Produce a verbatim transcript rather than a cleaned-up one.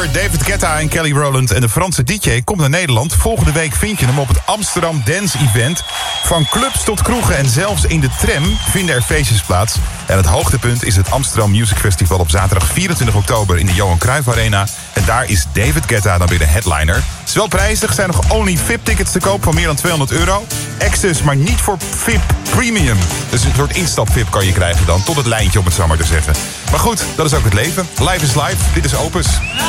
Rapper David Guetta en Kelly Rowland en de Franse D J komt naar Nederland. Volgende week vind je hem op het Amsterdam Dance Event. Van clubs tot kroegen en zelfs in de tram vinden er feestjes plaats. En het hoogtepunt is het Amsterdam Music Festival op zaterdag vierentwintig oktober in de Johan Cruijff Arena. En daar is David Guetta dan weer de headliner. Het is wel prijzig, zijn nog only V I P-tickets te koop van meer dan tweehonderd euro. Access, maar niet voor V I P Premium. Dus een soort instap-V I P kan je krijgen dan, tot het lijntje om het zo maar te zeggen. Maar goed, dat is ook het leven. Life is life, dit is Opus.